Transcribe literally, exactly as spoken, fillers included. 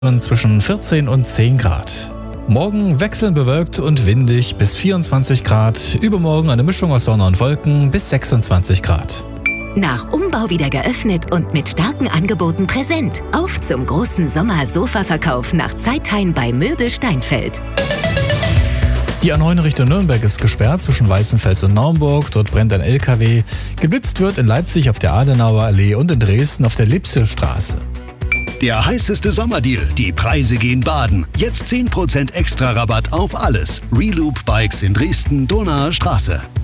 Zwischen vierzehn und zehn Grad. Morgen wechselnd bewölkt und windig bis vierundzwanzig Grad. Übermorgen eine Mischung aus Sonne und Wolken bis sechsundzwanzig Grad. Nach Umbau wieder geöffnet und mit starken Angeboten präsent. Auf zum großen Sommer-Sofa-Verkauf nach Zeitheim bei Möbel Steinfeld. Die A neun Richtung Nürnberg ist gesperrt zwischen Weißenfels und Naumburg. Dort brennt ein L K W. Geblitzt wird in Leipzig auf der Adenauer Allee und in Dresden auf der Lipselstraße. Der heißeste Sommerdeal. Die Preise gehen baden. Jetzt zehn Prozent extra Rabatt auf alles. Reloop Bikes in Dresden, Donauer Straße.